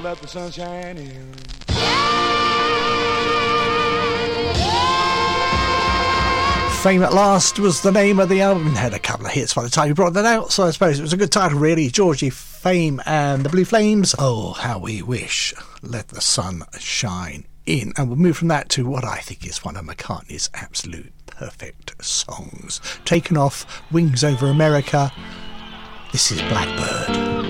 Let the sun shine in. Fame at Last was the name of the album. It had a couple of hits by the time you brought that out, so I suppose it was a good title, really. Georgie Fame and the Blue Flames. Oh, how we wish. Let the sun shine in. And we'll move from that to what I think is one of McCartney's absolute perfect songs. Taken Off, Wings Over America. This is Blackbird.